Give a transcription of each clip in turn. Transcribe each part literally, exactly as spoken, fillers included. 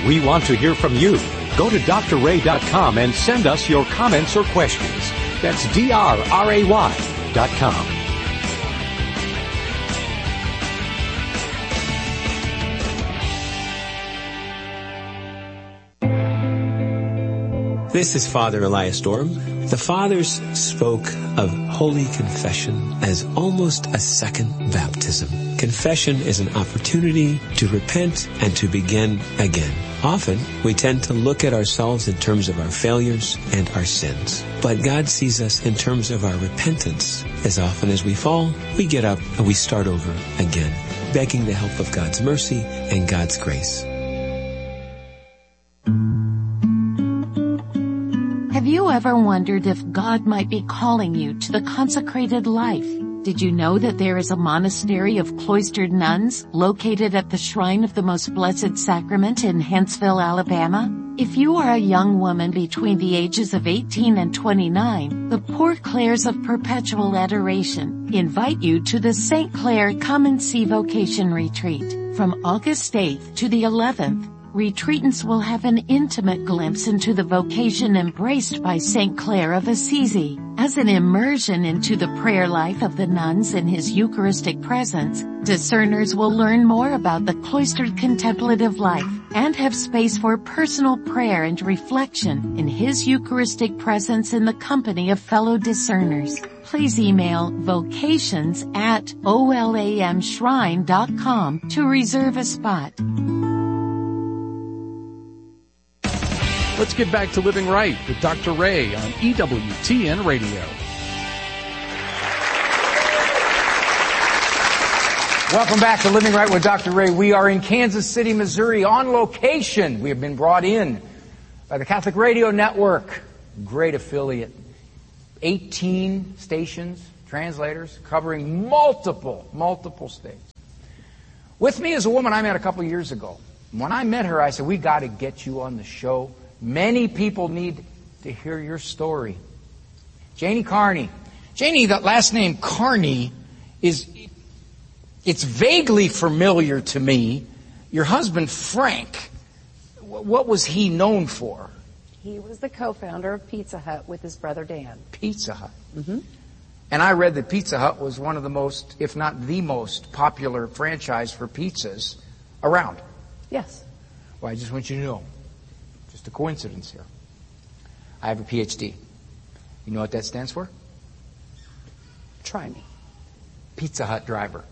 We want to hear from you. Go to D R ray dot com and send us your comments or questions. That's D R R A Y dot com. This is Father Elias Dorm. The Fathers spoke of Holy Confession as almost a second baptism. Confession is an opportunity to repent and to begin again. Often, we tend to look at ourselves in terms of our failures and our sins. But God sees us in terms of our repentance. As often as we fall, we get up and we start over again, begging the help of God's mercy and God's grace. Have you ever wondered if God might be calling you to the consecrated life? Did you know that there is a monastery of cloistered nuns located at the Shrine of the Most Blessed Sacrament in Huntsville, Alabama? If you are a young woman between the ages of eighteen and twenty-nine, the Poor Clares of Perpetual Adoration invite you to the Saint Clare Come and See Vocation Retreat. From August eighth to the eleventh, retreatants will have an intimate glimpse into the vocation embraced by Saint Clare of Assisi. As an immersion into the prayer life of the nuns in his Eucharistic presence, discerners will learn more about the cloistered contemplative life and have space for personal prayer and reflection in his Eucharistic presence in the company of fellow discerners. Please email vocations at olamshrine dot com to reserve a spot. Let's get back to Living Right with Doctor Ray on E W T N Radio. Welcome back to Living Right with Doctor Ray. We are in Kansas City, Missouri on location. We have been brought in by the Catholic Radio Network. Great affiliate. eighteen stations, translators, covering multiple, multiple states. With me is a woman I met a couple years ago. When I met her, I said, we got to get you on the show. Many people need to hear your story. Janie Carney. Janie, that last name Carney is, it's vaguely familiar to me. Your husband, Frank, what was he known for? He was the co-founder of Pizza Hut with his brother Dan. Pizza Hut. Mm-hmm. And I read that Pizza Hut was one of the most, if not the most popular franchise for pizzas around. Yes. Well, I just want you to know. Just a coincidence here. I have a P H D. You know what that stands for? Try me. Pizza Hut driver.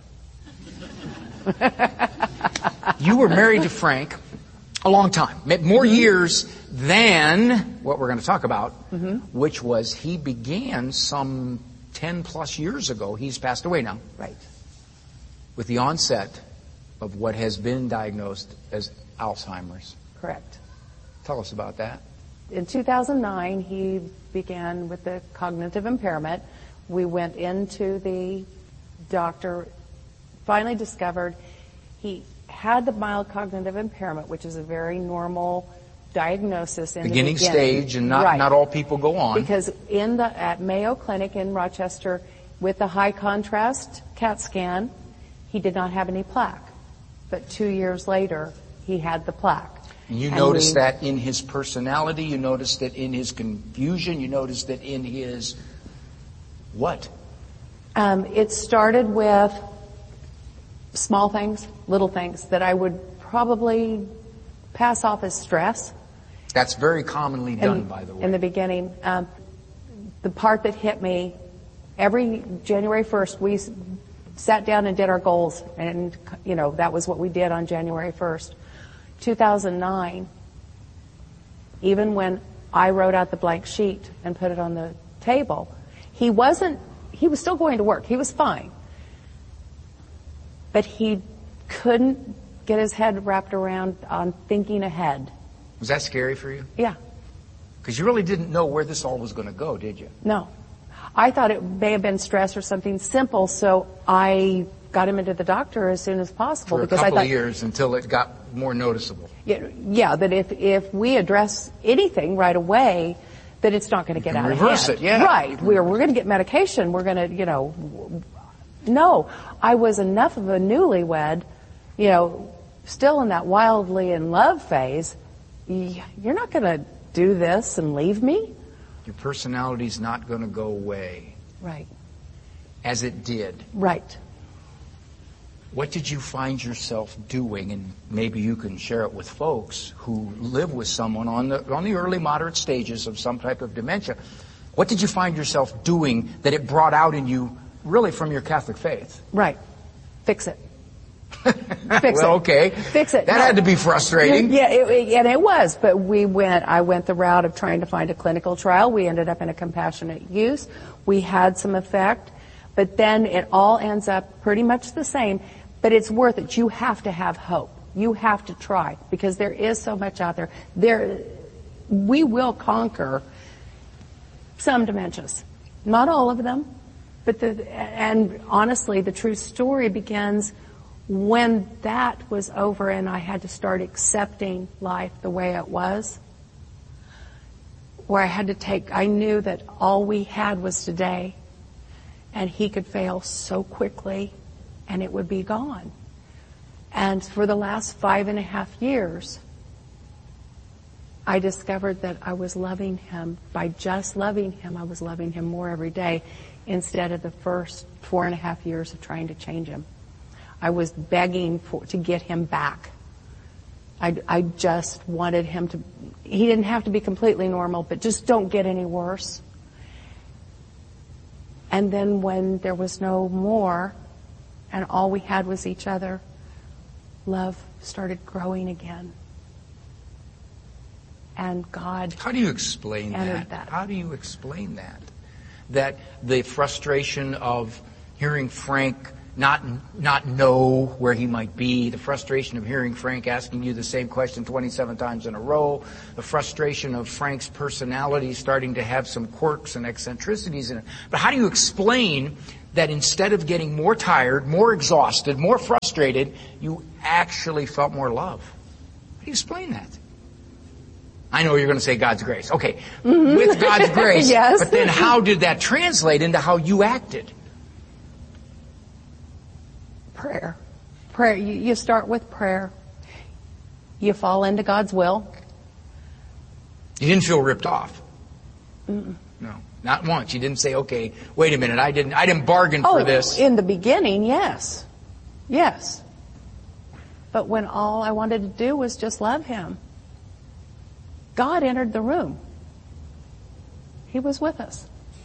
You were married to Frank a long time. More mm-hmm. years than what we're going to talk about, mm-hmm. which was he began some ten plus years ago. He's passed away now. Right. With the onset of what has been diagnosed as Alzheimer's. Correct. Tell us about that. In two thousand nine, he began with the cognitive impairment. We went into the doctor, finally discovered he had the mild cognitive impairment, which is a very normal diagnosis in beginning the beginning stage, and not, right. not all people go on. Because in the at Mayo Clinic in Rochester, with the high contrast CAT scan, he did not have any plaque. But two years later, he had the plaque. You and noticed we, that in his personality, you noticed it in his confusion, you noticed it in his what? Um, it started with small things, little things that I would probably pass off as stress. That's very commonly done, in, by the way. In the beginning. Um, the part that hit me, every January first, we sat down and did our goals, and, you know, that was what we did on January first. two thousand nine, even when I wrote out the blank sheet and put it on the table, he wasn't, he was still going to work. He was fine. But he couldn't get his head wrapped around on thinking ahead. Was that scary for you? Yeah. Because you really didn't know where this all was going to go, did you? No. I thought it may have been stress or something simple, so I got him into the doctor as soon as possible. For a because couple I thought, of years until it got more noticeable. Yeah, yeah, that if, if we address anything right away, that it's not going to get out of hand. Reverse it, yeah. Right. We're, we're going to get medication. We're going to, you know, no. I was enough of a newlywed, you know, still in that wildly in love phase, you're not going to do this and leave me? Your personality's not going to go away. Right. As it did. Right. What did you find yourself doing? And maybe you can share it with folks who live with someone on the on the early moderate stages of some type of dementia. What did you find yourself doing that it brought out in you really from your Catholic faith? Right. Fix it. Fix well, it. okay. Fix it. That no. had to be frustrating. Yeah, it, it, and it was. But we went, I went the route of trying to find a clinical trial. We ended up in a compassionate use. We had some effect. But then it all ends up pretty much the same. But it's worth it. You have to have hope. You have to try. Because there is so much out there. There, we will conquer some dementias. Not all of them. But the, and honestly, the true story begins when that was over and I had to start accepting life the way it was, where I had to take, I knew that all we had was today, and he could fail so quickly, and it would be gone. And for the last five and a half years, I discovered that I was loving him. By just loving him, I was loving him more every day, instead of the first four and a half years of trying to change him. I was begging for, to get him back. I, I just wanted him to, he didn't have to be completely normal, but just don't get any worse. And then when there was no more, and all we had was each other, love started growing again. And God How do you explain that? that? How do you explain that? That the frustration of hearing Frank not not know where he might be, the frustration of hearing Frank asking you the same question twenty-seven times in a row, the frustration of Frank's personality starting to have some quirks and eccentricities in it. But how do you explain that instead of getting more tired, more exhausted, more frustrated, you actually felt more love? How do you explain that? I know you're going to say God's grace. Okay, mm-hmm. With God's grace. Yes. But then how did that translate into how you acted? Prayer. Prayer. You, you start with prayer. You fall into God's will. You didn't feel ripped off? Mm-mm. No, not once. You didn't say, okay, wait a minute, I didn't I didn't bargain oh, for this. In the beginning, yes. Yes. But when all I wanted to do was just love him, God entered the room. He was with us.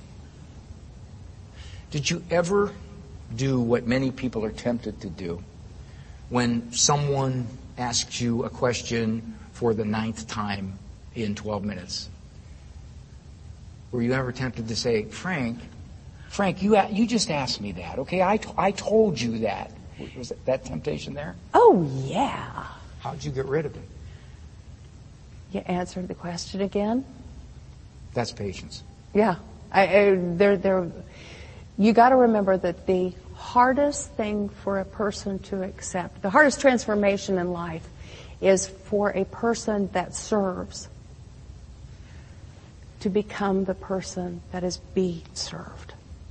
Did you ever do what many people are tempted to do when someone asks you a question for the ninth time in twelve minutes? Were you ever tempted to say, Frank, Frank, you you just asked me that, okay? I, t- I told you that. Was that temptation there? Oh, yeah. How'd you get rid of it? You answered the question again. That's patience. Yeah. I, I, there, there, you got to remember that the hardest thing for a person to accept, the hardest transformation in life, is for a person that serves to become the person that is being served.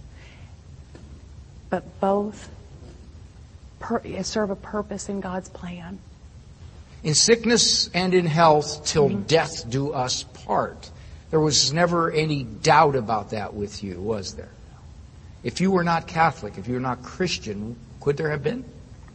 But both per, serve a purpose in God's plan. In sickness and in health, till mm-hmm. death do us part. There was never any doubt about that with you, was there? If you were not Catholic, if you were not Christian, could there have been?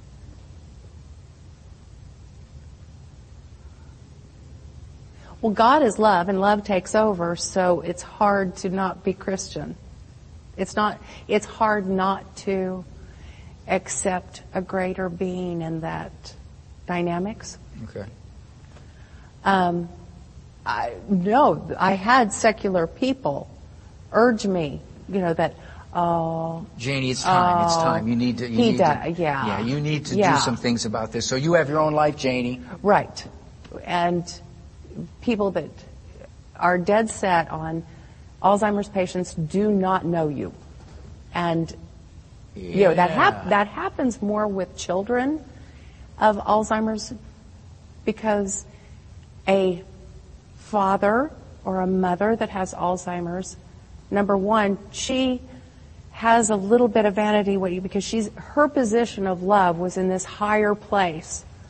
Well, God is love, and love takes over, so it's hard to not be Christian. It's not, it's hard not to accept a greater being in that dynamics. Okay. Um, I, no, I had secular people urge me, you know, that, oh, Janie, it's time. Oh, it's time. You need to. You he need does, to, yeah. Yeah, you need to yeah. do some things about this. So you have your own life, Janie. Right. And people that are dead set on Alzheimer's patients do not know you. And, yeah. you know, that, hap- that happens more with children of Alzheimer's, because a father or a mother that has Alzheimer's, number one, she has a little bit of vanity because she's her position of love was in this higher place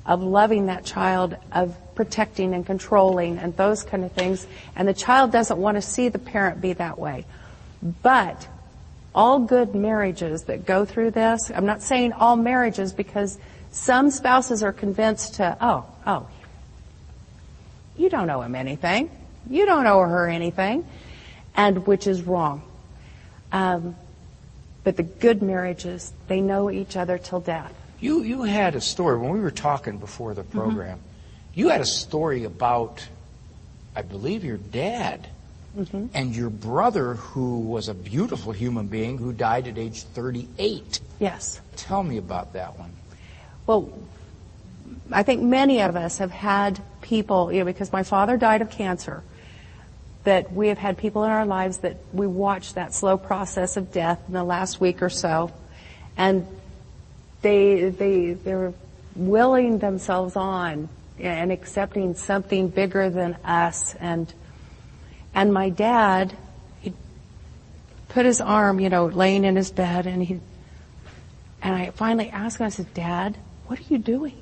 of loving that child, of protecting and controlling and those kind of things. And the child doesn't want to see the parent be that way. But all good marriages that go through this, I'm not saying all marriages, because some spouses are convinced to, oh, oh, you don't owe him anything. You don't owe her anything. And which is wrong. Um, but the good marriages, they know each other till death. You you had a story when we were talking before the program. Mm-hmm. You had a story about, I believe, your dad mm-hmm. and your brother, who was a beautiful human being who died at age thirty-eight. Yes. Tell me about that one. Well, I think many of us have had people, you know, because my father died of cancer, that we have had people in our lives that we watched that slow process of death in the last week or so, and they they they're willing themselves on and accepting something bigger than us. And and my dad, he put his arm, you know, laying in his bed, and he and I finally asked him, I said, Dad, what are you doing?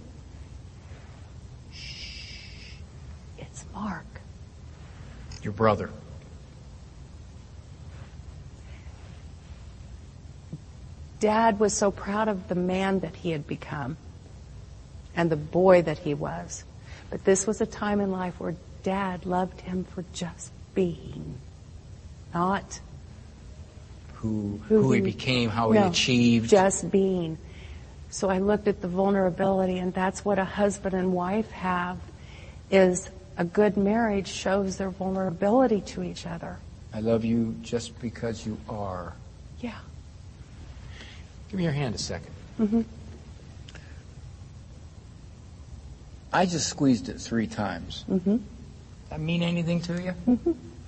Shh, it's Mark. Your brother. Dad was so proud of the man that he had become and the boy that he was. But this was a time in life where Dad loved him for just being, not who who, who he became, how no, he achieved. Just being. So I looked at the vulnerability, and that's what a husband and wife have, is a good marriage shows their vulnerability to each other. I love you just because you are. Yeah. Give me your hand a second. Mm-hmm. I just squeezed it three times. Mm-hmm. That mean anything to you? Mm-hmm.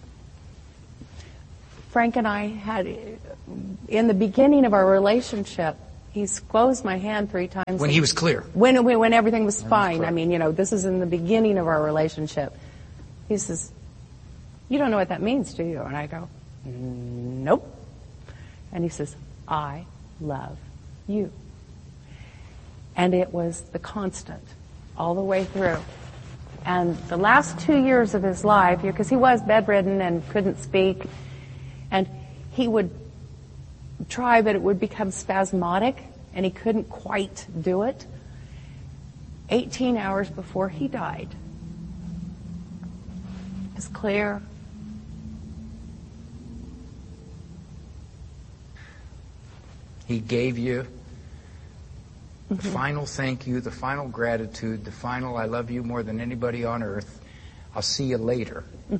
Frank and I had, in the beginning of our relationship, he squeezed my hand three times. When he was clear? When when everything was when fine. Was I mean, you know, this is in the beginning of our relationship. He says, you don't know what that means, do you? And I go, nope. And he says, I love you. And it was the constant all the way through. And the last two years of his life, because he was bedridden and couldn't speak, and he would try, but it would become spasmodic, and he couldn't quite do it. eighteen hours before he died, it was clear. He gave you the Mm-hmm. final thank you, the final gratitude, the final I love you more than anybody on earth. I'll see you later. Mm-hmm.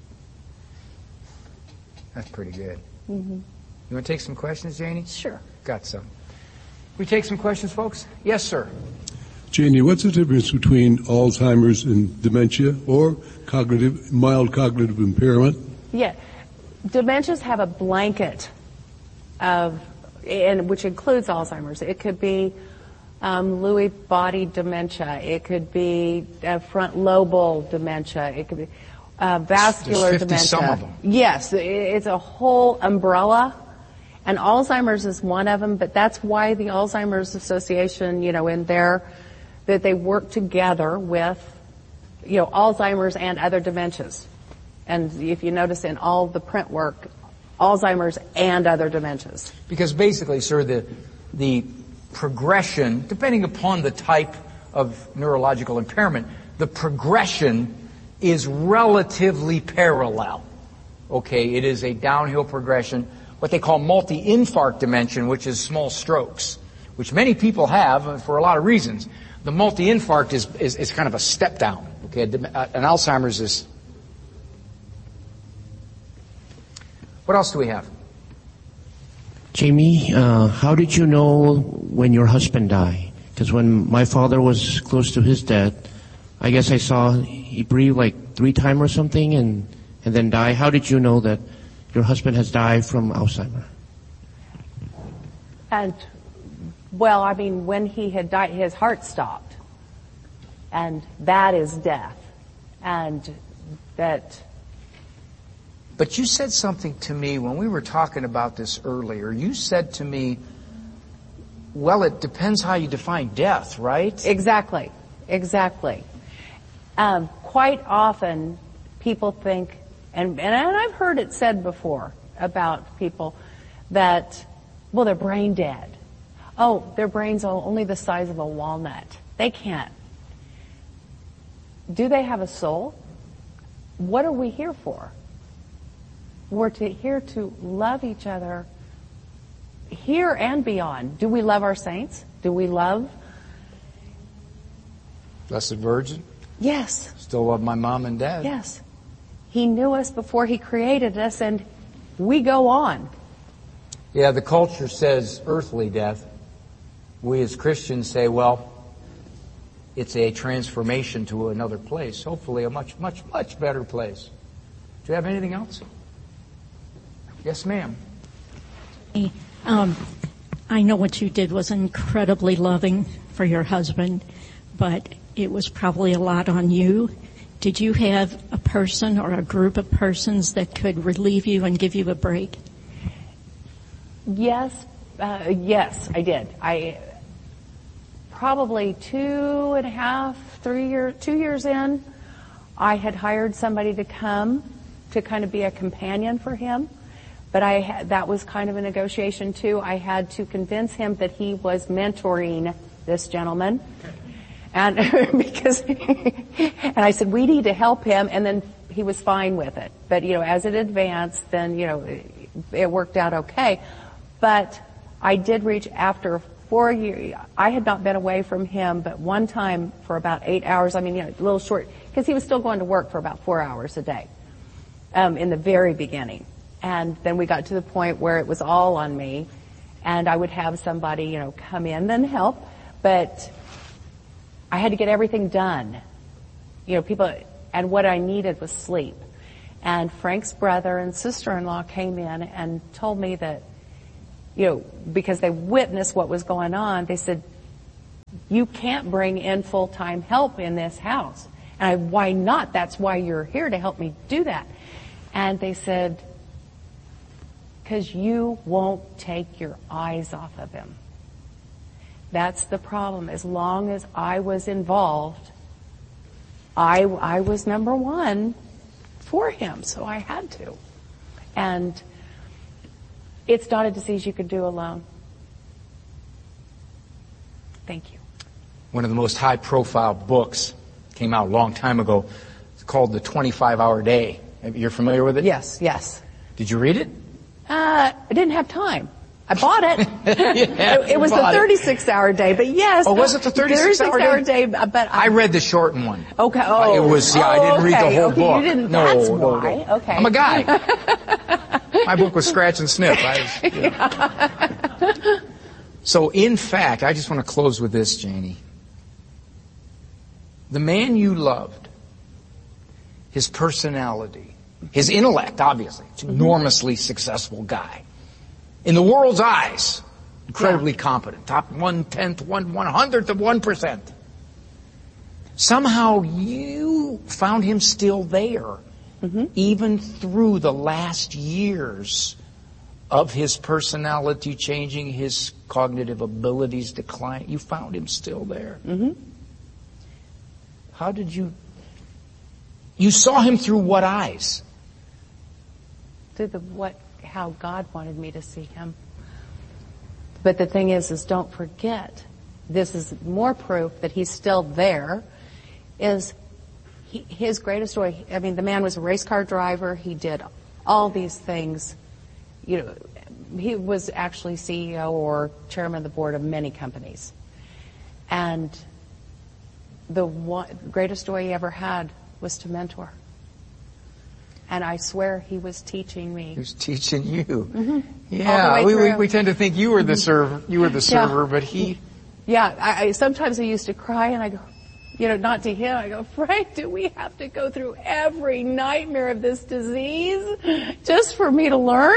That's pretty good. Mm-hmm. You want to take some questions, Janie? Sure. Got some. We take some questions, folks? Yes, sir. Janie, what's the difference between Alzheimer's and dementia or cognitive, mild cognitive impairment? Yeah. Dementias have a blanket of, and which includes Alzheimer's. It could be um, Lewy body dementia. It could be uh, front lobal dementia. It could be uh, vascular There's fifty dementia. Some of them. Yes, it's a whole umbrella. And Alzheimer's is one of them, but that's why the Alzheimer's Association, you know, in there, that they work together with, you know, Alzheimer's and other dementias. And if you notice in all the print work, Alzheimer's and other dementias. Because basically, sir, the the progression, depending upon the type of neurological impairment, the progression is relatively parallel. Okay, it is a downhill progression, what they call multi-infarct dementia, which is small strokes, which many people have for a lot of reasons. The multi-infarct is, is, is kind of a step down. Okay, an Alzheimer's is. What else do we have? Jamie, uh, how did you know when your husband died? Because when my father was close to his death, I guess I saw he breathed like three times or something and, and then died. How did you know that your husband has died from Alzheimer's? And, well, I mean, when he had died, his heart stopped. And that is death. And that... But you said something to me when we were talking about this earlier. You said to me, well, it depends how you define death, right? Exactly. exactly. Um, quite often, people think, and, and I've heard it said before about people, that, well, they're brain dead. Oh, their brain's only the size of a walnut. They can't. Do they have a soul? What are we here for? We're to, here to love each other here and beyond. Do we love our saints? Do we love? Blessed Virgin? Yes. Still love my mom and dad? Yes. He knew us before He created us, and we go on. Yeah, the culture says earthly death. We as Christians say, well, it's a transformation to another place. Hopefully a much, much, much better place. Do you have anything else? Yes, ma'am. Um, I know what you did was incredibly loving for your husband, but it was probably a lot on you. Did you have a person or a group of persons that could relieve you and give you a break? Yes, uh, yes, I did. I probably two and a half, three years, two years in, I had hired somebody to come to kind of be a companion for him. But I had, that was kind of a negotiation too. I had to convince him that he was mentoring this gentleman. And because, and I said, we need to help him, and then he was fine with it. But, you know, as it advanced, then, you know, it, it worked out okay. But I did reach after four years. I had not been away from him, but one time for about eight hours. I mean, you know, a little short, because he was still going to work for about four hours a day, um, in the very beginning. And then we got to the point where it was all on me, and I would have somebody, you know, come in and help, but I had to get everything done. You know, people, and what I needed was sleep. And Frank's brother and sister-in-law came in and told me that, you know, because they witnessed what was going on, they said, you can't bring in full-time help in this house. And I, why not? That's why you're here, to help me do that. And they said, because you won't take your eyes off of him. That's the problem. As long as I was involved, I, I was number one for him, so I had to. And it's not a disease you could do alone. Thank you. One of the most high-profile books came out a long time ago. It's called The twenty-five hour Day. You're familiar with it? Yes, yes. Did you read it? Uh, I didn't have time. I bought it. yeah, it, it was the thirty-six hour day, but yes. Oh, was it the thirty-six hour day? But I, I read the shortened one. Okay. Oh, it was. Yeah, oh, I didn't okay, read the whole okay, book. You didn't. No, that's no, why. no. Okay. I'm a guy. My book was scratch and sniff. I was, you know. So, in fact, I just want to close with this, Janie. The man you loved, his personality, his intellect, obviously, it's an enormously successful guy. In the world's eyes, incredibly yeah. competent, top one-tenth, one one-hundredth of one percent. Somehow you found him still there, mm-hmm. even through the last years of his personality changing, his cognitive abilities declining. You found him still there. Mm-hmm. How did you... You saw him through what eyes? Through the what... how God wanted me to see him. But the thing is, is don't forget, this is more proof that he's still there, is he, his greatest joy. I mean, the man was a race car driver. He did all these things. You know, he was actually C E O or chairman of the board of many companies. And the one, greatest joy he ever had was to mentor. And I swear he was teaching me. He was teaching you. Mm-hmm. Yeah, we, we we tend to think you were the server, you were the server, yeah. but he. Yeah, I, I sometimes I used to cry, and I go, you know, not to him. I go, Frank, do we have to go through every nightmare of this disease just for me to learn?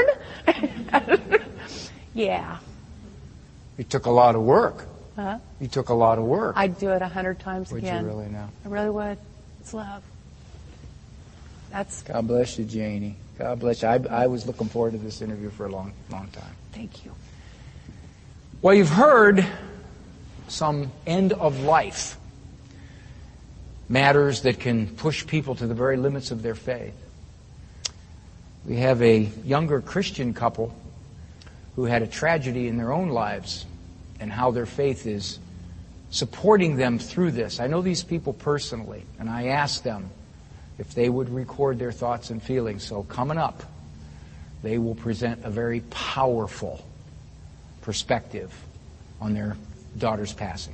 Yeah. It took a lot of work. Huh? You took a lot of work. I'd do it a hundred times would again. Would you really now? I really would. It's love. That's. God bless you, Janie. God bless you. I, I was looking forward to this interview for a long, long time. Thank you. Well, you've heard some end of life matters that can push people to the very limits of their faith. We have a younger Christian couple who had a tragedy in their own lives and how their faith is supporting them through this. I know these people personally, and I asked them if they would record their thoughts and feelings. So coming up, they will present a very powerful perspective on their daughter's passing.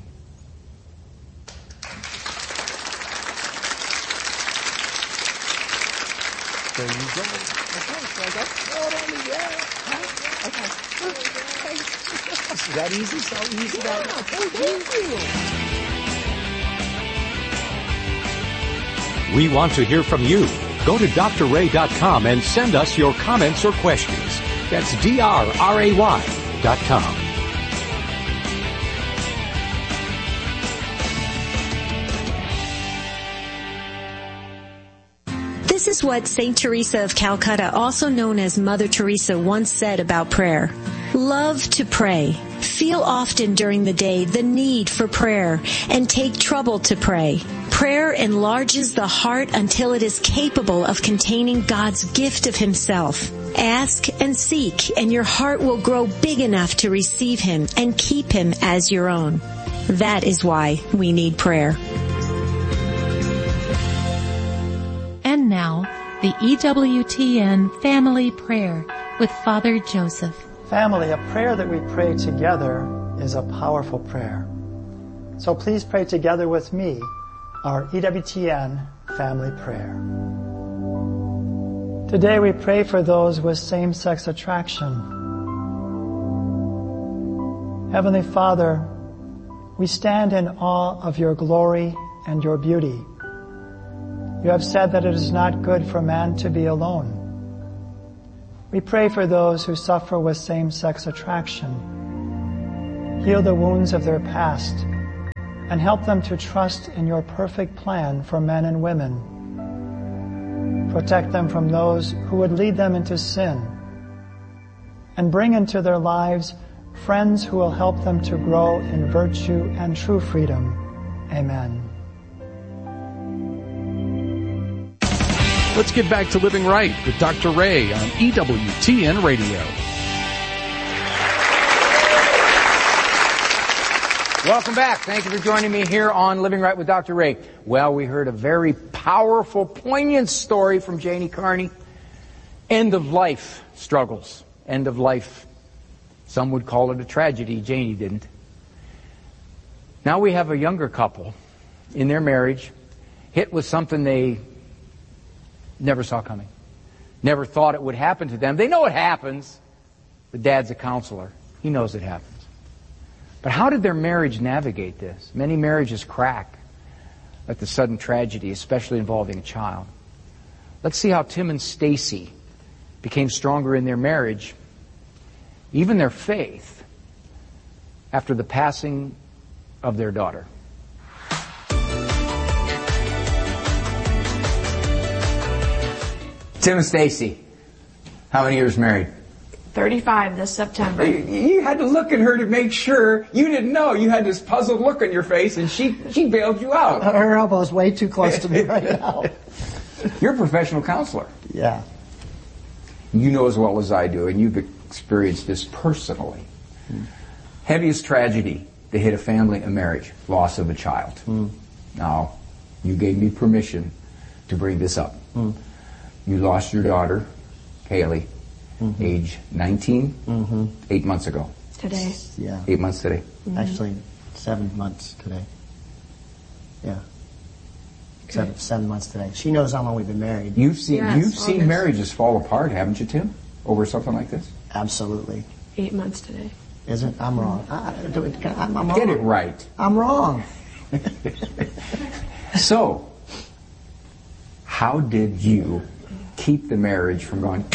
There you go. Okay, so I guess not only yeah. Huh? Okay. Is that easy? So easy yeah, that thank you. We want to hear from you. Go to D R ray dot com and send us your comments or questions. That's D R R A Y dot com. This is what Saint Teresa of Calcutta, also known as Mother Teresa, once said about prayer. Love to pray. Feel often during the day the need for prayer and take trouble to pray. Prayer enlarges the heart until it is capable of containing God's gift of Himself. Ask and seek, and your heart will grow big enough to receive Him and keep Him as your own. That is why we need prayer. And now, the E W T N Family Prayer with Father Joseph. Family, a prayer that we pray together is a powerful prayer. So please pray together with me our E W T N Family Prayer. Today we pray for those with same-sex attraction. Heavenly Father, we stand in awe of your glory and your beauty. You have said that it is not good for man to be alone. We pray for those who suffer with same-sex attraction. Heal the wounds of their past and help them to trust in your perfect plan for men and women. Protect them from those who would lead them into sin, and bring into their lives friends who will help them to grow in virtue and true freedom. Amen. Let's get back to Living Right with Doctor Ray on E W T N Radio. Welcome back. Thank you for joining me here on Living Right with Doctor Ray. Well, we heard a very powerful, poignant story from Janie Carney. End of life struggles. End of life. Some would call it a tragedy. Janie didn't. Now we have a younger couple in their marriage hit with something they never saw coming. Never thought it would happen to them. They know it happens. The dad's a counselor. He knows it happens. But how did their marriage navigate this? Many marriages crack at the sudden tragedy, especially involving a child. Let's see how Tim and Stacy became stronger in their marriage, even their faith, after the passing of their daughter. Tim and Stacy, how many years married? thirty-five this September. You, you had to look at her to make sure. You didn't know. You had this puzzled look on your face, and she, she bailed you out. Her elbow's way too close to me right now. You're a professional counselor. Yeah. You know as well as I do, and you've experienced this personally. Mm. Heaviest tragedy to hit a family, a marriage, loss of a child. Mm. Now, you gave me permission to bring this up. Mm. You lost your daughter, Kaylee, mm-hmm. age nineteen, mm-hmm. eight months ago. Today. Yeah. Eight months today. Mm-hmm. Actually, seven months today. Yeah. Seven, seven months today. She knows how long we've been married. You've seen yes, you've seen August. marriages fall apart, haven't you, Tim? Over something like this? Absolutely. Eight months today. Is it? I'm wrong. I, I'm, I'm wrong. Get it right. I'm wrong. So, how did you keep the marriage from going?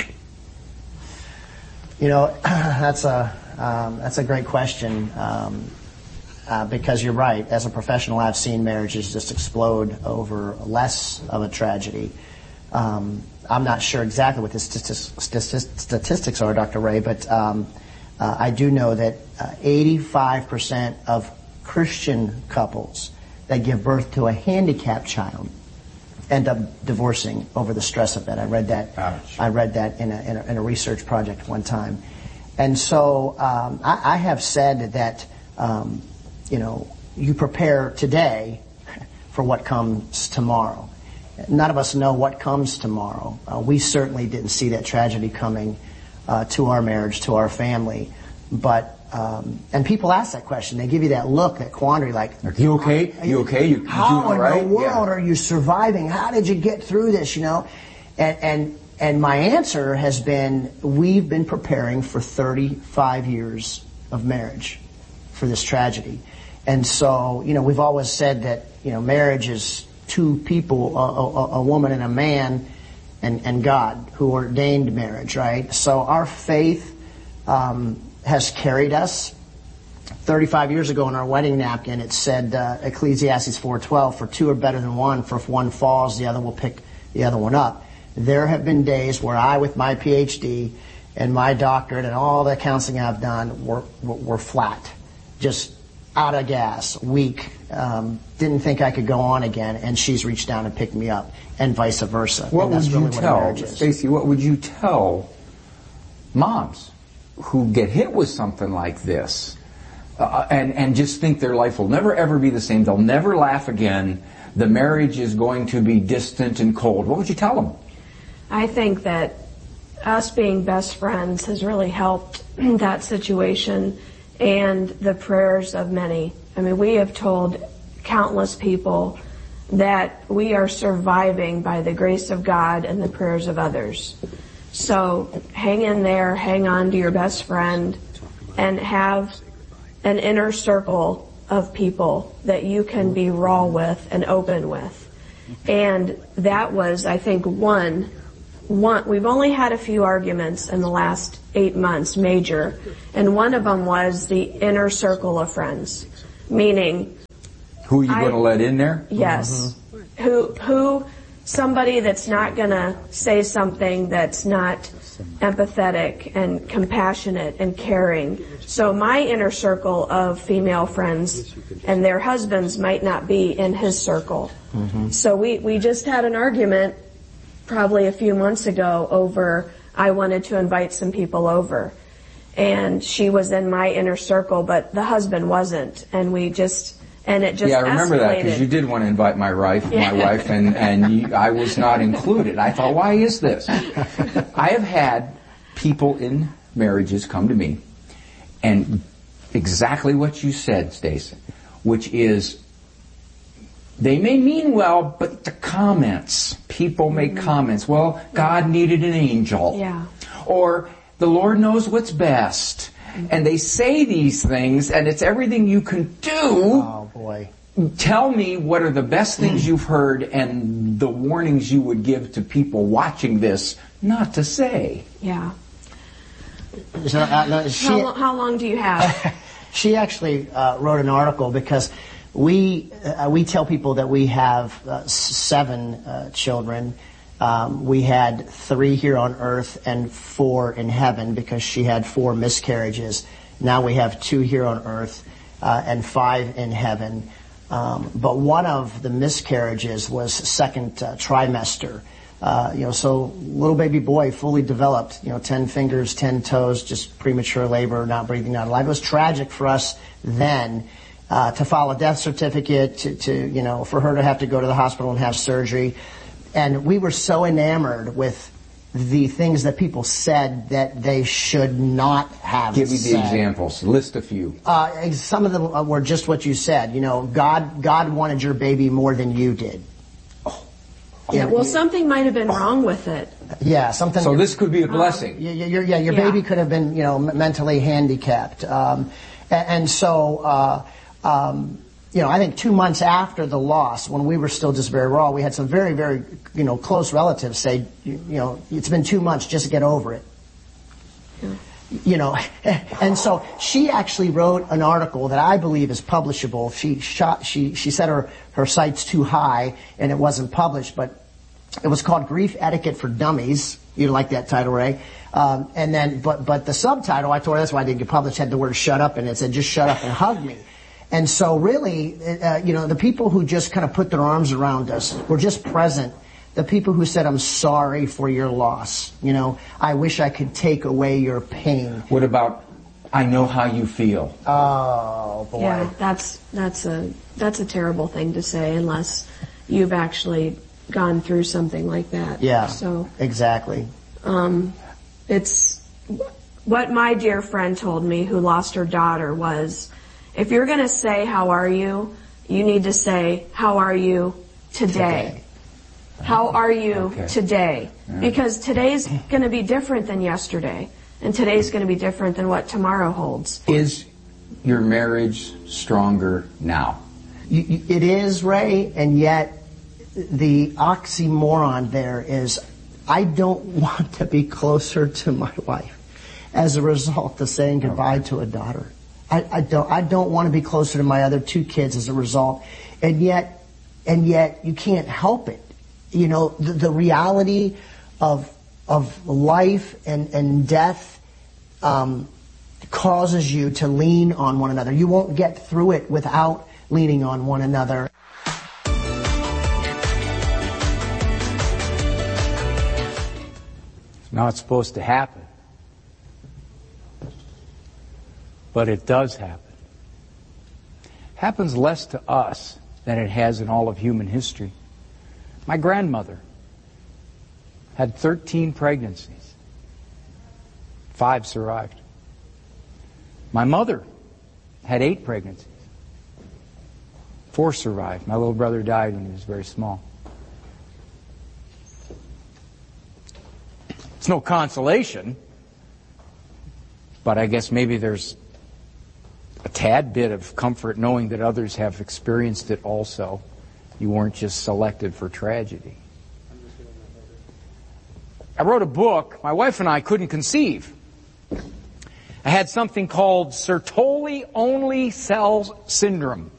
You know, that's a um, that's a great question um, uh, because you're right. As a professional, I've seen marriages just explode over less of a tragedy. Um, I'm not sure exactly what the statistics, statistics are, Doctor Ray, but um, uh, I do know that uh, eighty-five percent of Christian couples that give birth to a handicapped child end up divorcing over the stress of that. I read that. Ouch. I read that in a, in a, in a research project one time. And so um, I, I have said that, um, you know, you prepare today for what comes tomorrow. None of us know what comes tomorrow. Uh, we certainly didn't see that tragedy coming uh, to our marriage, to our family. But um, and people ask that question. They give you that look, that quandary, like, "Are you okay? Are you okay? You, you how doing all right? in the world yeah. are you surviving? How did you get through this?" You know, and and and my answer has been, we've been preparing for thirty-five years of marriage for this tragedy, and so you know we've always said that you know marriage is two people, a, a, a woman and a man, and and God who ordained marriage, right? So our faith um, has carried us. thirty-five years ago on our wedding napkin, it said, uh, Ecclesiastes four twelve, for two are better than one, for if one falls, the other will pick the other one up. There have been days where I, with my P H D and my doctorate and all the counseling I've done, were, were, were flat. Just out of gas, weak, um, didn't think I could go on again, and she's reached down and picked me up, and vice versa. What and that's would you really tell, what Stacy, what would you tell moms who get hit with something like this uh, and, and just think their life will never ever be the same, they'll never laugh again, the marriage is going to be distant and cold? What would you tell them? I think that us being best friends has really helped that situation, and the prayers of many. I mean, we have told countless people that we are surviving by the grace of God and the prayers of others. So hang in there, hang on to your best friend, and have an inner circle of people that you can be raw with and open with. And that was, I think, one One, we've only had a few arguments in the last eight months, major, and one of them was the inner circle of friends, meaning... Who are you going to let in there? Yes. Mm-hmm. Who, who, somebody that's not going to say something that's not empathetic and compassionate and caring. So my inner circle of female friends and their husbands might not be in his circle. Mm-hmm. So we, we just had an argument probably a few months ago over, I wanted to invite some people over. And she was in my inner circle, but the husband wasn't. And we just, and it just Yeah, I remember escalated. that, because you did want to invite my wife, Yeah. my wife, and, and you, I was not included. I thought, why is this? I have had people in marriages come to me, and exactly what you said, Stacey, which is, they may mean well, but the comments, people make mm-hmm. comments. Well, God needed an angel. Yeah. Or the Lord knows what's best. Mm-hmm. And they say these things, and it's everything you can do. Oh, boy. Tell me what are the best things you've heard and the warnings you would give to people watching this not to say. Yeah. So, uh, no, she, how, how long do you have? She actually uh, wrote an article because we uh, we tell people that we have uh, seven uh, children. Um, we had three here on earth and four in heaven because she had four miscarriages. Now we have two here on earth uh, and five in heaven. Um, but one of the miscarriages was second uh, trimester. Uh, you know, so little baby boy, fully developed, you know, ten fingers, ten toes, just premature labor, not breathing, not alive. It was tragic for us then. Uh, to file a death certificate, to, to, you know, for her to have to go to the hospital and have surgery. And we were so enamored with the things that people said that they should not have Give me said. the examples. List a few. Uh, some of them were just what you said. You know, God, God wanted your baby more than you did. Oh. Yeah, well, something might have been wrong with it. Yeah, something. So this could be a blessing. Um, your, yeah, your yeah. baby could have been, you know, mentally handicapped. Um, and, and so, uh, Um, you know, I think two months after the loss, when we were still just very raw, we had some very, very, you know, close relatives say, you, you know, it's been two months, just get over it. Yeah. You know, and so she actually wrote an article that I believe is publishable. She shot, she, she said her, her site's too high and it wasn't published, but it was called Grief Etiquette for Dummies. You like that title, Ray? Um, and then, but, but the subtitle, I told her that's why I didn't get published, had the word shut up in it. It said, just shut up and hug me. And so really, uh, you know, the people who just kind of put their arms around us were just present. The people who said, I'm sorry for your loss. You know, I wish I could take away your pain. What about, I know how you feel? Oh, boy. Yeah, that's, that's a, that's a terrible thing to say unless you've actually gone through something like that. Yeah, so exactly. Um, it's, what my dear friend told me who lost her daughter was, if you're going to say, how are you, you need to say, how are you today? today. How are you okay. today? Yeah. Because today's going to be different than yesterday, and today's going to be different than what tomorrow holds. Is your marriage stronger now? You, you, it is, Ray, and yet the oxymoron there is I don't want to be closer to my wife as a result of saying goodbye to a daughter. I, I don't. I don't want to be closer to my other two kids as a result, and yet, and yet you can't help it. You know, the, the reality of of life and and death um, causes you to lean on one another. You won't get through it without leaning on one another. It's not supposed to happen. But it does happen. Happens less to us than it has in all of human history. My grandmother had thirteen pregnancies. Five survived. My mother had eight pregnancies. Four survived. My little brother died when he was very small. It's no consolation, but I guess maybe there's a tad bit of comfort knowing that others have experienced it also. You weren't just selected for tragedy. I wrote a book my wife and I couldn't conceive. I had something called Sertoli-only cell syndrome.